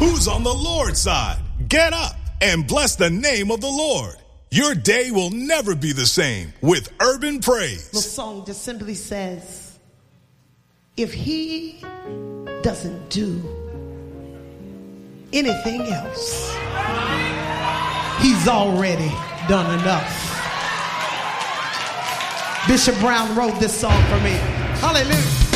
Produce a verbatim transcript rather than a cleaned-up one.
Who's on the Lord's side? Get up and bless the name of the Lord. Your day will never be the same with Urban Praise. The song just simply says, if he doesn't do anything else, he's already done enough. Bishop Brown wrote this song for me. Hallelujah.